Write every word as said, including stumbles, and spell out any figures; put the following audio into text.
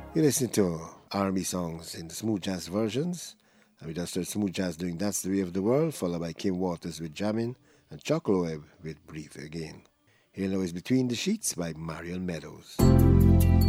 You listen to R and B songs in the smooth jazz versions. And we just heard smooth jazz doing That's the Way of the World, followed by Kim Waters with Jammin' and Chuck Loeb with Breathe Again. Here now is Between the Sheets by Marion Meadows.